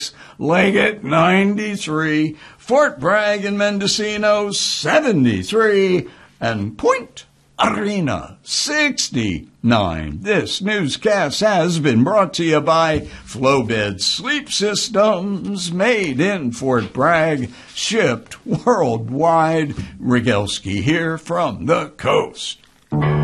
Leggett 93, Fort Bragg and Mendocino 73, and Point Arena 69. This newscast has been brought to you by Flowbed Sleep Systems, made in Fort Bragg, shipped worldwide. Rogalski here from the coast.